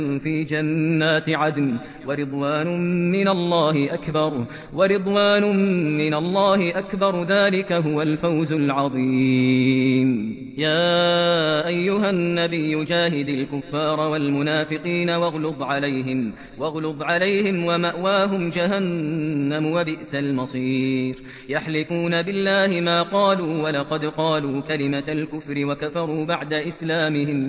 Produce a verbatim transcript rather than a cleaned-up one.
في جنات عدن ورضوان من الله أكبر ورضوان من الله أكبر ذلك هو الفوز العظيم. يا أيها النبي جاهد الكفار والمنافقين واغلظ عليهم واغلظ عليهم ومأواهم جهنم وبئس المصير. يحلفون بالله ما قالوا ولقد قالوا كلمة الكفر وكفروا بعد إسلامهم